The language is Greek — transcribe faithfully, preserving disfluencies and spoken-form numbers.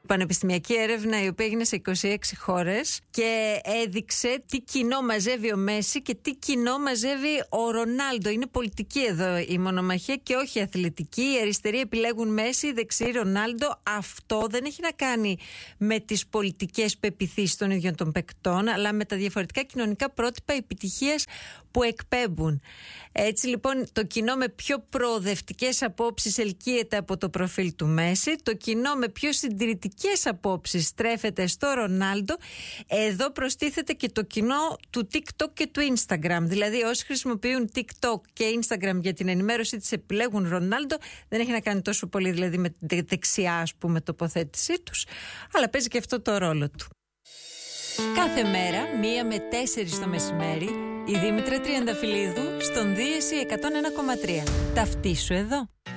Πανεπιστημιακή έρευνα η οποία έγινε σε είκοσι έξι χώρες και έδειξε τι κοινό μαζεύει ο Μέση και τι κοινό μαζεύει ο Ρονάλντο. Είναι πολιτική εδώ η μονομαχία και όχι αθλητική. Οι αριστεροί επιλέγουν Μέση, οι δεξιοί Ρονάλντο. Αυτό δεν έχει να κάνει με τις πολιτικές πεποιθήσεις των ίδιων των παικτών, αλλά με τα διαφορετικά κοινωνικά πρότυπα επιτυχίας που εκπέμπουν. Έτσι λοιπόν το κοινό με πιο προοδευτικές απόψεις ελκύεται από το προφίλ του Μέση, το κοινό με πιο συντηρητικές απόψεις στρέφεται στο Ρονάλντο. Εδώ προστίθεται και το κοινό του TikTok και του Instagram. Δηλαδή όσοι χρησιμοποιούν TikTok και Instagram για την ενημέρωση της επιλέγουν Ρονάλντο. Δεν έχει να κάνει τόσο πολύ δηλαδή με τη δεξιά ας πούμε τοποθέτησή τους, αλλά παίζει και αυτό το ρόλο του. Κάθε μέρα, μία με τέσσερις το μεσημέρι, η Δήμητρα Τριανταφυλλίδου στον Δίεση εκατόν ένα κόμμα τρία. Ταυτίσου εδώ.